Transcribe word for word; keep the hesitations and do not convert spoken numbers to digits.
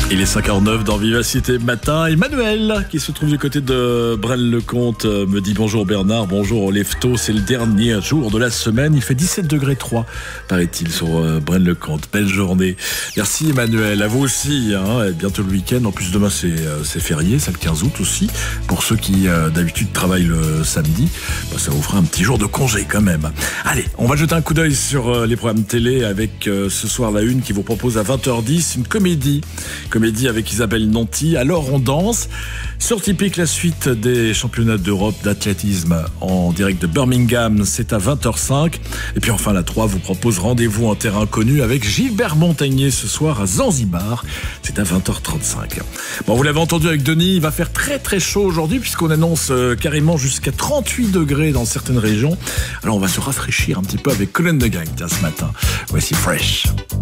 Il est cinq heures neuf dans Vivacité Matin. Emmanuel, qui se trouve du côté de Braine-le-Comte, me dit bonjour Bernard, bonjour Lefto. C'est le dernier jour de la semaine. Il fait dix-sept degrés trois, paraît-il, sur Braine-le-Comte. Belle journée. Merci Emmanuel. À vous aussi. Hein. Bientôt le week-end. En plus, demain, c'est, c'est férié. C'est le quinze août aussi. Pour ceux qui, euh, d'habitude, travaillent le samedi, bah, ça vous fera un petit jour de congé quand même. Allez, on va jeter un coup d'œil sur euh, les programmes télé avec euh, ce soir la une qui vous propose à vingt heures dix une comédie. Comédie avec Isabelle Nanty. Alors on danse. Sur Typique, la suite des championnats d'Europe d'athlétisme en direct de Birmingham, c'est à vingt heures cinq. Et puis enfin la trois vous propose rendez-vous en terrain connu avec Gilbert Montagnier ce soir à Zanzibar. C'est à vingt heures trente-cinq. Bon, vous l'avez entendu avec Denis, il va faire très très chaud aujourd'hui puisqu'on annonce euh, carrément jusqu'à trente-huit degrés dans certaines régions. Alors on va se rafraîchir un petit peu avec Colin de Gang ce matin. Voici Fresh.